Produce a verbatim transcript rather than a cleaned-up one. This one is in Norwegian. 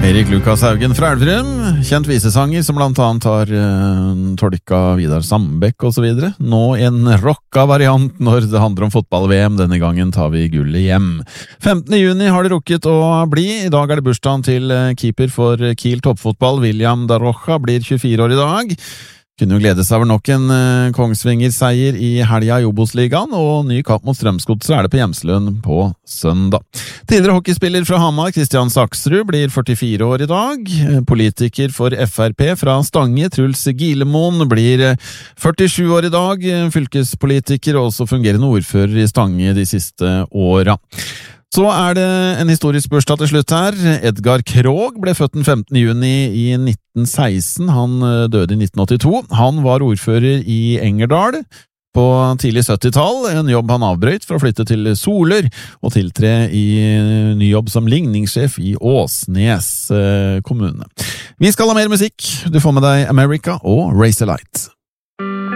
Erik Lukas Haugen fra Elverum, kjent visesanger som blant annet har uh, tolka Vidar Sambekk og så videre. Nå en rocka variant når det handler om fotball-V M. Denne gangen tar vi gullet hjem. femtende juni har det rukket å bli. I dag er det bursdagen til keeper for Kiel toppfotball. William Darocha blir tjuefire år i dag. Kunne jo glede seg over nok en uh, Kongsvinger-seier i helga i Obos-ligaen, og ny kamp mot Strømsgodset er det på Hjemslund på søndag. Tidligere hockeyspiller fra Hamar, Kristian Saksrud, blir førtifire år i dag. Politiker for F R P fra Stange, Truls Gilemoen, blir førtisju år i dag. Fylkespolitiker og også fungerende ordfører i Stange de siste åra. Så er det en historisk bursdag til slutt her. Edgar Krogh ble født den femtende juni i nitten seksten. Han døde i nitten åttito. Han var ordfører i Engerdal på tidlig syttitall, en jobb han avbrøt for å flytte til Soler og tiltre i ny jobb som ligningssjef i Åsnes kommune. Vi skal ha mer musikk. Du får med deg America og Razorlight.